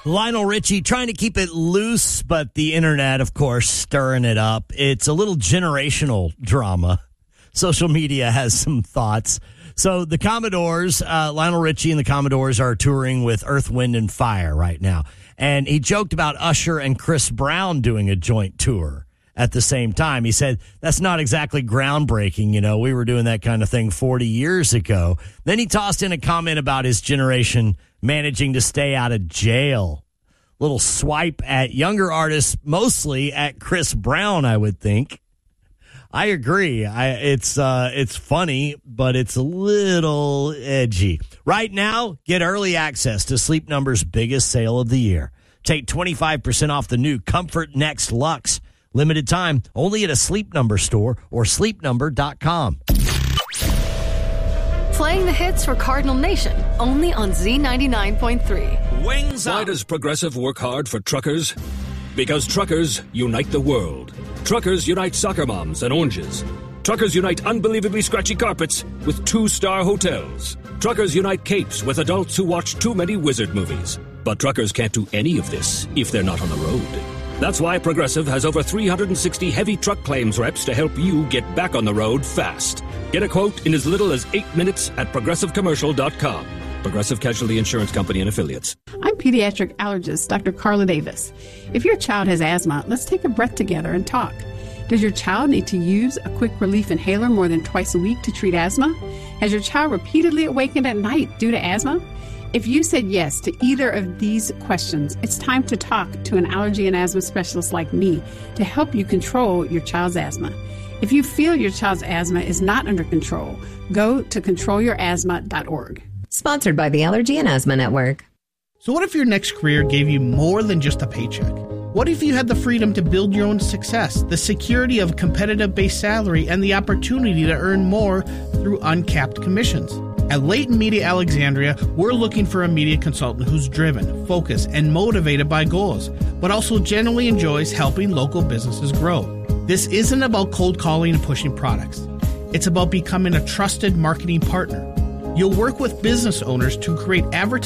Lionel Richie trying to keep it loose, but the internet, of course, stirring it up. It's a little generational drama. Social media has some thoughts. So the Commodores, Lionel Richie and the Commodores are touring with Earth, Wind, and Fire right now. And he joked about Usher and Chris Brown doing a joint tour at the same time. He said, that's not exactly groundbreaking. You know, we were doing that kind of thing 40 years ago. Then he tossed in a comment about his generation managing to stay out of jail. Little swipe at younger artists, mostly at Chris Brown, I would think. I agree. It's funny, but it's a little edgy. Right now, get early access to Sleep Number's biggest sale of the year. Take 25% off the new Comfort Next Luxe. Limited time, only at a Sleep Number store or sleepnumber.com. Playing the hits for Cardinal Nation, only on Z99.3. Wings up. Why does Progressive work hard for truckers? Because truckers unite the world. Truckers unite soccer moms and oranges. Truckers unite unbelievably scratchy carpets with 2-star hotels. Truckers unite capes with adults who watch too many wizard movies. But truckers can't do any of this if they're not on the road. That's why Progressive has over 360 heavy truck claims reps to help you get back on the road fast. Get a quote in as little as 8 minutes at progressivecommercial.com. Progressive Casualty Insurance Company and Affiliates. I'm pediatric allergist Dr. Carla Davis. If your child has asthma, let's take a breath together and talk. Does your child need to use a quick relief inhaler more than twice a week to treat asthma? Has your child repeatedly awakened at night due to asthma? If you said yes to either of these questions, it's time to talk to an allergy and asthma specialist like me to help you control your child's asthma. If you feel your child's asthma is not under control, go to controlyourasthma.org. Sponsored by the Allergy and Asthma Network. So what if your next career gave you more than just a paycheck? What if you had the freedom to build your own success, the security of a competitive base salary, and the opportunity to earn more through uncapped commissions? At Leighton Media Alexandria, we're looking for a media consultant who's driven, focused, and motivated by goals, but also generally enjoys helping local businesses grow. This isn't about cold calling and pushing products. It's about becoming a trusted marketing partner. You'll work with business owners to create advertising